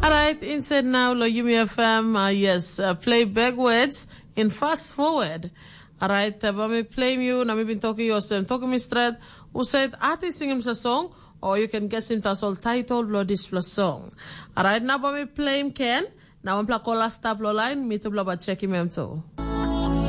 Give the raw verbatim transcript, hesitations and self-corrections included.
Alright, inside now, lo Yumi F M, uh, yes, uh, play back words in fast forward. Alright, uh, but me play you, na me been talking you, so talking me straight, who said, artist sing him the song, or you can guess into all title, blow this plus song. Alright, now but me play him can, now I'm play call last stop line, me to blow but check him too.